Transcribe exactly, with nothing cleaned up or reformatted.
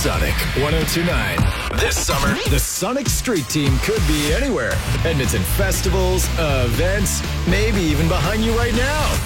Sonic one oh two point nine. This summer, the Sonic Street Team could be anywhere. Edmonton festivals, events, maybe even behind you right now.